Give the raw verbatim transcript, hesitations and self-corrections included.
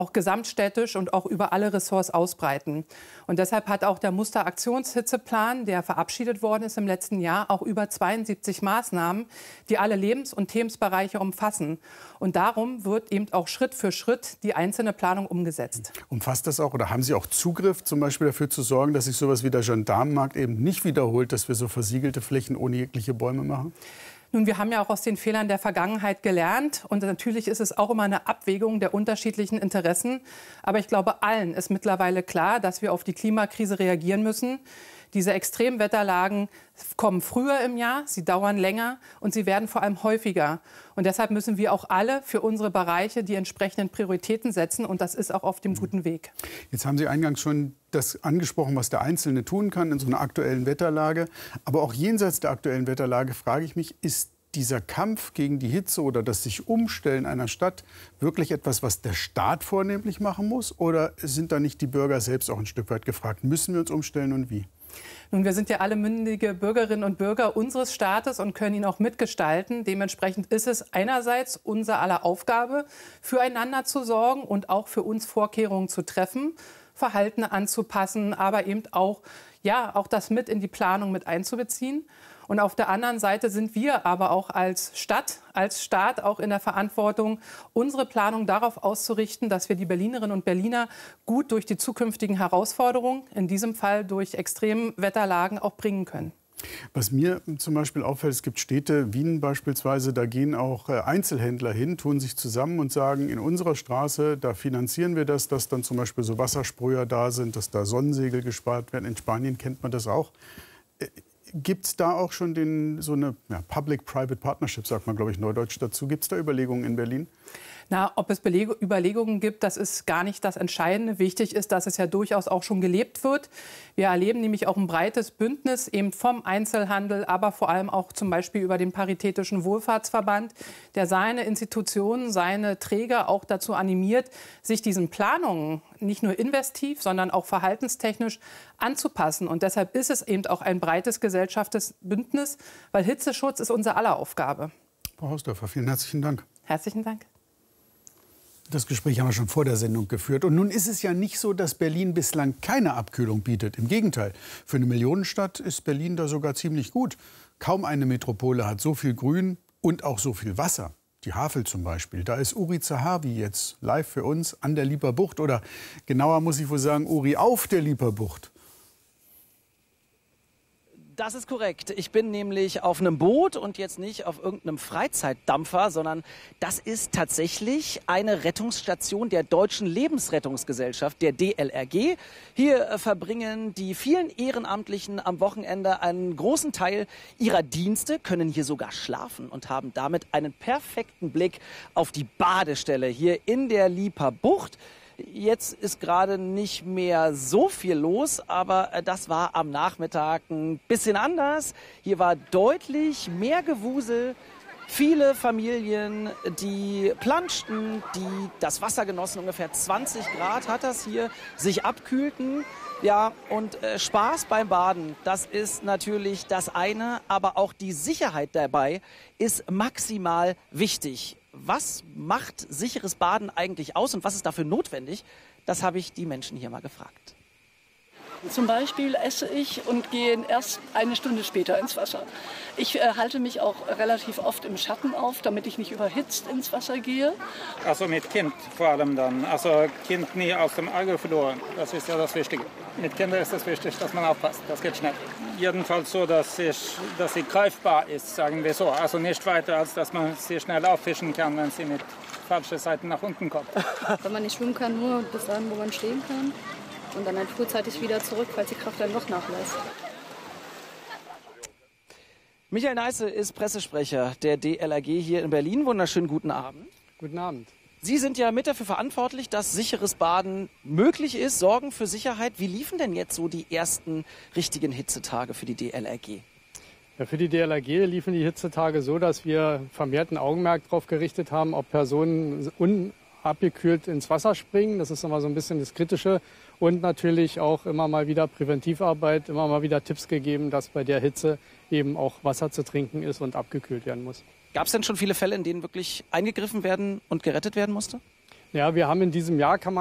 auch gesamtstädtisch und auch über alle Ressorts ausbreiten. Und deshalb hat auch der Musteraktionshitzeplan, der verabschiedet worden ist im letzten Jahr, auch über zweiundsiebzig Maßnahmen, die alle Lebens- und Themenbereiche umfassen. Und darum wird eben auch Schritt für Schritt die einzelne Planung umgesetzt. Umfasst das auch oder haben Sie auch Zugriff, zum Beispiel dafür zu sorgen, dass sich sowas wie der Gendarmenmarkt eben nicht wiederholt, dass wir so versiegelte Flächen ohne jegliche Bäume machen? Nun, wir haben ja auch aus den Fehlern der Vergangenheit gelernt. Und natürlich ist es auch immer eine Abwägung der unterschiedlichen Interessen. Aber ich glaube, allen ist mittlerweile klar, dass wir auf die Klimakrise reagieren müssen. Diese Extremwetterlagen kommen früher im Jahr, sie dauern länger und sie werden vor allem häufiger. Und deshalb müssen wir auch alle für unsere Bereiche die entsprechenden Prioritäten setzen. Und das ist auch auf dem guten Weg. Jetzt haben Sie eingangs schon das angesprochen, was der Einzelne tun kann in so einer aktuellen Wetterlage. Aber auch jenseits der aktuellen Wetterlage frage ich mich, ist dieser Kampf gegen die Hitze oder das sich Umstellen einer Stadt wirklich etwas, was der Staat vornehmlich machen muss? Oder sind da nicht die Bürger selbst auch ein Stück weit gefragt? Müssen wir uns umstellen und wie? Nun, wir sind ja alle mündige Bürgerinnen und Bürger unseres Staates und können ihn auch mitgestalten. Dementsprechend ist es einerseits unser aller Aufgabe, füreinander zu sorgen und auch für uns Vorkehrungen zu treffen, Verhalten anzupassen, aber eben auch, ja, auch das mit in die Planung mit einzubeziehen. Und auf der anderen Seite sind wir aber auch als Stadt, als Staat auch in der Verantwortung, unsere Planung darauf auszurichten, dass wir die Berlinerinnen und Berliner gut durch die zukünftigen Herausforderungen, in diesem Fall durch Extremwetterlagen, auch bringen können. Was mir zum Beispiel auffällt, es gibt Städte, Wien beispielsweise, da gehen auch Einzelhändler hin, tun sich zusammen und sagen, in unserer Straße, da finanzieren wir das, dass dann zum Beispiel so Wassersprüher da sind, dass da Sonnensegel gespart werden. In Spanien kennt man das auch. Gibt es da auch schon den, so eine ja, Public-Private Partnership, sagt man, glaube ich, neudeutsch dazu? Gibt es da Überlegungen in Berlin? Na, ob es Belege, Überlegungen gibt, das ist gar nicht das Entscheidende. Wichtig ist, dass es ja durchaus auch schon gelebt wird. Wir erleben nämlich auch ein breites Bündnis eben vom Einzelhandel, aber vor allem auch zum Beispiel über den Paritätischen Wohlfahrtsverband, der seine Institutionen, seine Träger auch dazu animiert, sich diesen Planungen nicht nur investiv, sondern auch verhaltenstechnisch anzupassen. Und deshalb ist es eben auch ein breites gesellschaftliches Bündnis, weil Hitzeschutz ist unsere aller Aufgabe. Frau Hausdörfer, vielen herzlichen Dank. Herzlichen Dank. Das Gespräch haben wir schon vor der Sendung geführt. Und nun ist es ja nicht so, dass Berlin bislang keine Abkühlung bietet. Im Gegenteil, für eine Millionenstadt ist Berlin da sogar ziemlich gut. Kaum eine Metropole hat so viel Grün und auch so viel Wasser. Die Havel zum Beispiel. Da ist Uri Zahavi jetzt live für uns an der Liperbucht. Oder genauer muss ich wohl sagen, Uri auf der Liperbucht. Das ist korrekt. Ich bin nämlich auf einem Boot und jetzt nicht auf irgendeinem Freizeitdampfer, sondern das ist tatsächlich eine Rettungsstation der Deutschen Lebensrettungsgesellschaft, der D L R G. Hier äh, verbringen die vielen Ehrenamtlichen am Wochenende einen großen Teil ihrer Dienste, können hier sogar schlafen und haben damit einen perfekten Blick auf die Badestelle hier in der Liperbucht. Jetzt ist gerade nicht mehr so viel los, aber das war am Nachmittag ein bisschen anders. Hier war deutlich mehr Gewusel. Viele Familien, die planschten, die das Wasser genossen, ungefähr zwanzig Grad hat das hier, sich abkühlten. Ja, und äh, Spaß beim Baden, das ist natürlich das eine, aber auch die Sicherheit dabei ist maximal wichtig. Was macht sicheres Baden eigentlich aus und was ist dafür notwendig? Das habe ich die Menschen hier mal gefragt. Zum Beispiel esse ich und gehe erst eine Stunde später ins Wasser. Ich äh, halte mich auch relativ oft im Schatten auf, damit ich nicht überhitzt ins Wasser gehe. Also mit Kind vor allem dann. Also Kind nie aus dem Auge verloren. Das ist ja das Wichtige. Mit Kindern ist es wichtig, dass man aufpasst. Das geht schnell. Jedenfalls so, dass, ich, dass sie greifbar ist, sagen wir so. Also nicht weiter, als dass man sie schnell auffischen kann, wenn sie mit falschen Seiten nach unten kommt. Wenn man nicht schwimmen kann, nur bis dahin, wo man stehen kann. Und dann halt frühzeitig wieder zurück, falls die Kraft dann noch nachlässt. Michael Neiße ist Pressesprecher der D L R G hier in Berlin. Wunderschönen guten Abend. Guten Abend. Sie sind ja mit dafür verantwortlich, dass sicheres Baden möglich ist, sorgen für Sicherheit. Wie liefen denn jetzt so die ersten richtigen Hitzetage für die D L R G? Ja, für die D L R G liefen die Hitzetage so, dass wir vermehrten Augenmerk darauf gerichtet haben, ob Personen unabgekühlt ins Wasser springen. Das ist immer so ein bisschen das Kritische. Und natürlich auch immer mal wieder Präventivarbeit, immer mal wieder Tipps gegeben, dass bei der Hitze eben auch Wasser zu trinken ist und abgekühlt werden muss. Gab es denn schon viele Fälle, in denen wirklich eingegriffen werden und gerettet werden musste? Ja, wir haben in diesem Jahr, kann man